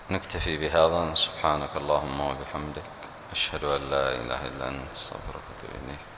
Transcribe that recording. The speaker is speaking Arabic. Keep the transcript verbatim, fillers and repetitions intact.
نكتفي بهذا. سبحانك اللهم وبحمدك، أشهد أن لا إله إلا أنت، أستغفرك وأتوب إليك.